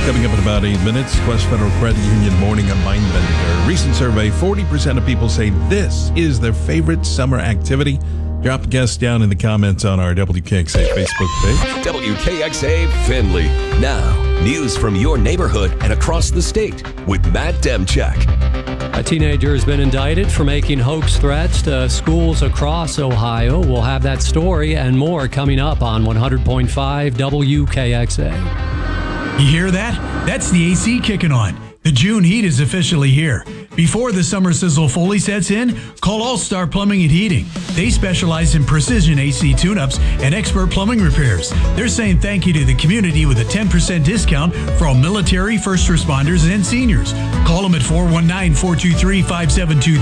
Coming up in about 8 minutes, Quest Federal Credit Union Morning on Mindbender. Recent survey, 40% of people say this is their favorite summer activity. Drop a guess down in the comments on our WKXA Facebook page. WKXA Findlay. Now, news from your neighborhood and across the state with Matt Demchak. A teenager has been indicted for making hoax threats to schools across Ohio. We'll have that story and more coming up on 100.5 WKXA. You hear that? That's the AC kicking on. The June heat is officially here. Before the summer sizzle fully sets in, call All Star Plumbing and Heating. They specialize in precision AC tune-ups and expert plumbing repairs. They're saying thank you to the community with a 10% discount for all military, first responders, and seniors. Call them at 419-423-5723